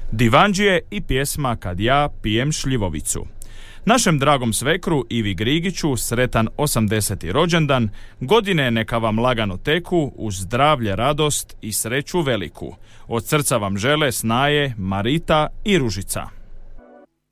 Divanđije i pjesma Kad ja pijem šljivovicu. Našem dragom svekru Ivi Grigiću sretan 80. rođendan, godine neka vam lagano teku, uz zdravlje, radost i sreću veliku. Od srca vam žele snaje Marita i Ružica.